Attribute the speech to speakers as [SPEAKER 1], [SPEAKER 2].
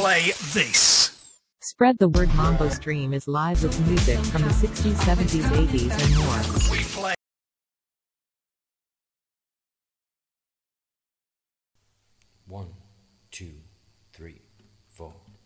[SPEAKER 1] play this.
[SPEAKER 2] Spread the word. Mambo Stream is live with music from the 60s, 70s, 80s, and more.
[SPEAKER 1] We play.
[SPEAKER 3] One, two, three, four.